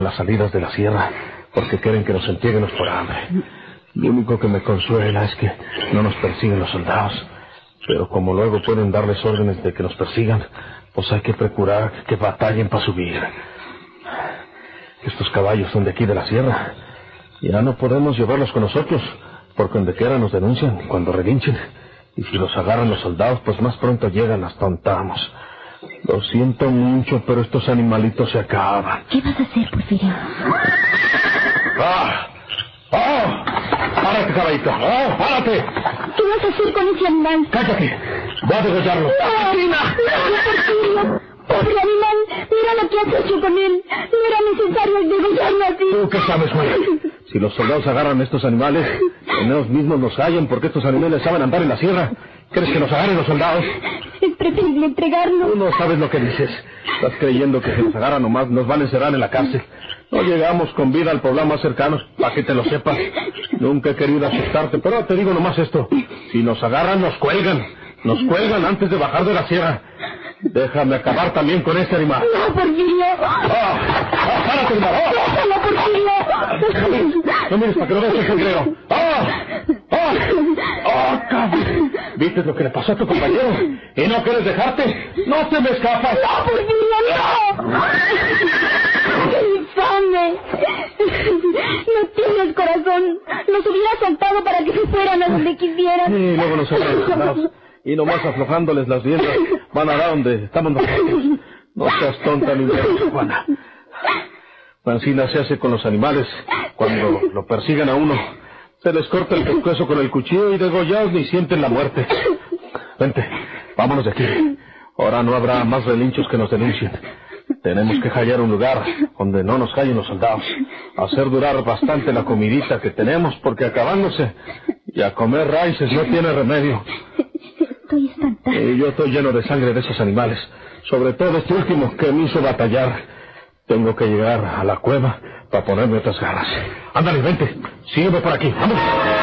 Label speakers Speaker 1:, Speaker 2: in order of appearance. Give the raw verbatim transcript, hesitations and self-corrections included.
Speaker 1: las salidas de la sierra porque quieren que nos entierguenos por hambre. Lo único que me consuela es que no nos persiguen los soldados. Pero como luego pueden darles órdenes de que nos persigan, pues hay que procurar que batallen para subir. Estos caballos son de aquí de la sierra. Ya no podemos llevarlos con nosotros, porque donde quiera nos denuncian cuando relinchen. Y si los agarran los soldados, pues más pronto llegan hasta donde estamos. Lo siento mucho, pero estos animalitos se acaban.
Speaker 2: ¿Qué vas a hacer, Porfirio?
Speaker 1: ¡Ah! ¡Oh! ¡Párate, caballito! ¡Oh, párate!
Speaker 2: ¿Qué vas a hacer con ese animal?
Speaker 1: ¡Cállate! ¡Voy a degollarlo!
Speaker 2: ¡No! ¡No, Porfirio! ¡Pobre animal! ¡Mira lo que has hecho con él! ¡No era necesario degollarlo así!
Speaker 1: ¿Tú qué sabes, güey? Si los soldados agarran estos animales, ellos mismos nos hallan porque estos animales saben andar en la sierra. ¿Crees que nos agarren los soldados?
Speaker 2: Es preferible entregarlo.
Speaker 1: Tú no sabes lo que dices. Estás creyendo que si nos agarran nomás nos van a encerrar en la cárcel. No llegamos con vida al poblado más cercano, para que te lo sepas. Nunca he querido asustarte, pero te digo nomás esto. Si nos agarran, nos cuelgan. Nos cuelgan antes de bajar de la sierra. Déjame acabar también con este animal.
Speaker 2: ¡No, Porfirio!
Speaker 1: ¡Ah! ¡Ah! ¡Párate, animal! ¡Ah!
Speaker 2: ¡Déjalo, Porfirio!
Speaker 1: No mires para que no veas el sangrero. ¡Ah! ¡Ah! ¡Ah, cabrón! ¿Viste lo que le pasó a tu compañero? ¿Y no quieres dejarte? ¡No te me escapas!
Speaker 2: ¡No, Porfirio, no! ¡Infame! No tienes corazón. Nos hubieras soltado para que se fueran a donde quisieran.
Speaker 1: Y luego nos agarran los soldados. Y nomás aflojándoles las riendas van a dar donde estamos nosotros. No seas tonta ni de Juana. Francina se hace con los animales cuando lo persigan a uno. Se les corta el pescuezo con el cuchillo y degollados ni sienten la muerte. Vente, vámonos de aquí. Ahora no habrá más relinchos que nos denuncien. Tenemos que hallar un lugar donde no nos hallen los soldados. Hacer durar bastante la comidita que tenemos, porque acabándose, y a comer raíces no tiene remedio.
Speaker 2: Estoy espantada.
Speaker 1: Y yo estoy lleno de sangre de esos animales. Sobre todo este último que me hizo batallar. Tengo que llegar a la cueva para ponerme otras garras. Ándale, vente. Sígueme por aquí. ¡Vamos!